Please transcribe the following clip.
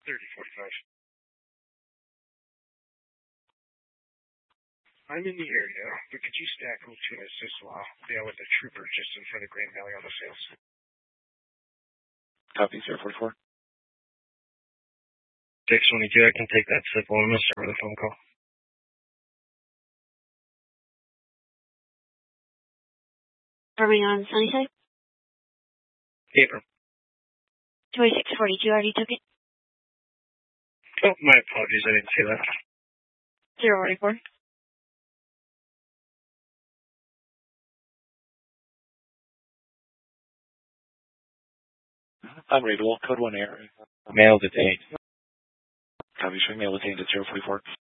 3045. I'm in the area, but could you stack between us as well? Yeah, with the trooper just in front of Grand Valley on the sales. Copy, 044. 622, I can take that SIP on. I'm going to start with a phone call. Birmingham, Sunnyside? Abram. 2642, already took it? Oh, my apologies, I didn't see that. 044. Unreadable. Code 1 error. Mail detained. Copy, showing mail detained at 044.